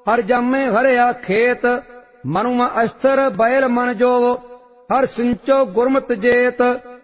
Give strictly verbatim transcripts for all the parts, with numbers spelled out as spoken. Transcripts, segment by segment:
हर जामे हरिया खेत, मनुआ अस्तर बैल मन जोव, हर सिंचो गुरमत जेत।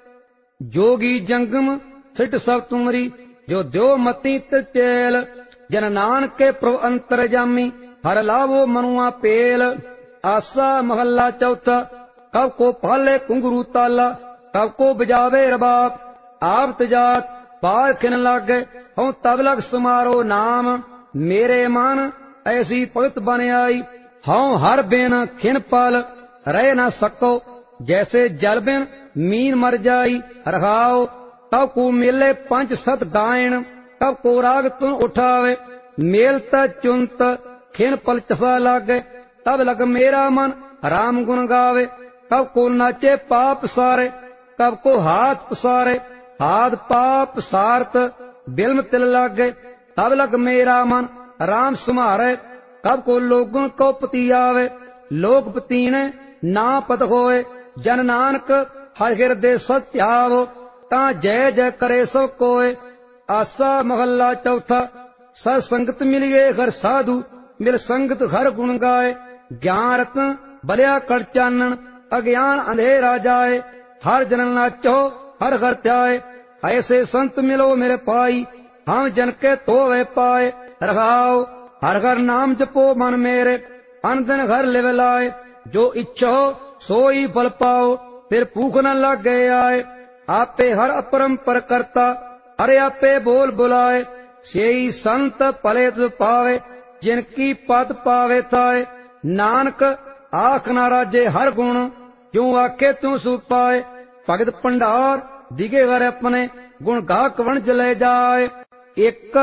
जोगी जंगम सिट सब तुमरी, जो द्यो मती त्रिचेल। जन नानक के प्रभु अंतर जामी, हर लावो मनुआ पेल। आसा महला चौथा। कब को पाले कुंगरू ताला, कब को बजावे रबाब। आप तजात पार खिन लागे, हूं तब लग समारो नाम। मेरे मन ऐसी भगत बन आई, हूं हर बिन खिन पल रह न सको। जैसे जल बिन मीन मर जाई, रखाओ तब को मेले पंच सत गायन। तब को राग तुम उठावे, मेलता चुनत खिन पल चसा लागे। तब लग मेरा मन राम गुण गावे, कब को नाचे पाप सारे। कब को हाथ पसारे, हाथ पाप सारत बिल्म तिल लागे। तब लग मेरा मन राम सुमारे, कब को लोगन को पति आवे। लोग पतीने ना पत होए, जन नानक हर हृदय सत्यावो। ता जय जय करे सब कोय। आसा महला चौथा। सत संगत मिलिए हर साधु, मिल संगत हर गुण गाए। ज्ञान रत्न बलिया कड़ चानन, अज्ञान अंधेरा जाए। हर जन नाचो हर घर त्याए, ऐसे संत मिलो मेरे पाई। हम जन के तो वे पाए, रखाओ हर घर नाम जपो मन मेरे। अन दिन घर लिव लाए, जो इच्छो सोई फल पाओ। फिर भूख न लग गए आए, आपे हर अपरंपर करता। अरे आपे बोल बुलाए, सेई संत भले तुझ पावे। जिनकी पद पावे थाए, नानक आख न राजे हर गुण। क्यों आखे तू सुख पाए, भगत भंडार दिगे घर अपने। गुण गाहक वणज ले जाए, एक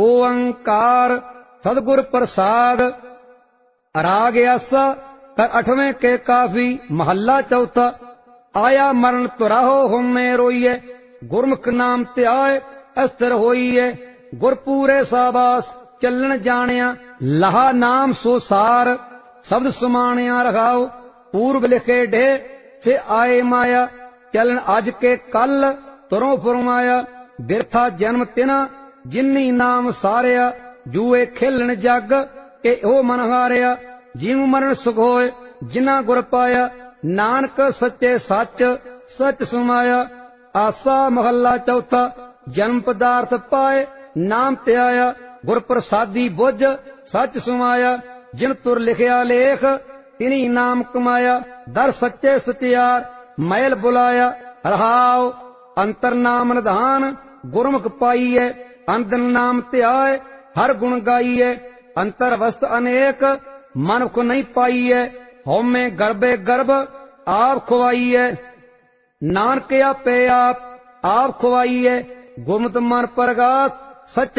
ओंकार सदगुर प्रसाद। राग आसा कर अठवें के काफी। महला चौथा। आया मरण तुराहो हम में रोइए, गुरमुख नाम त्याय अस्थिर होइए। गुरपूरे साबास चलन जानिया, लहा नाम सो सार। शब्द सुमानिया रखाओ, पूर्व लिखे डे से आए माया। चलन आज के कल तुरों फरमाया, बिरथा जन्म तिना जिन्नी नाम सारिया। जूए खेलन जग के ओ मन हारिया, जीव मरण सुख होए जिना गुर पाया। नानक सच्चे सच सच सुमाया। आसा महला चौथा। जन्म पदार्थ पाए नाम त्याया, गुर प्रसादी बुझ सच सुमाया। जिन तुर लिखिया लेख, तिनी नाम कमाया। दर सच्चे सत्यार मैल बुलाया, रहाओ अंतर नाम निधान। गुरमुख पाइए अंदन नाम त्याय, हर गुण गाइए। अंतर वस्त अनेक मन को नहीं पाइए। होमे गर्भे गर्भ आप खुआइए, नानक आपे आप आप खुआइए। गुरमत मन प्रगात सच